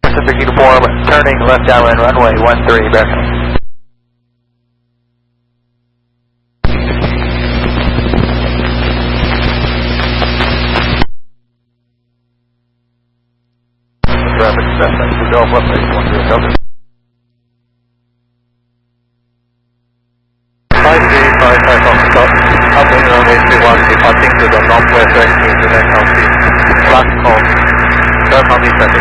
Pacific Uniform, turning left downwind runway 13, bearing. Traffic assessment, we go left base 1 535 on stop, upwind runway 31, departing to the northwest direction international seat, flat call, turn on the traffic.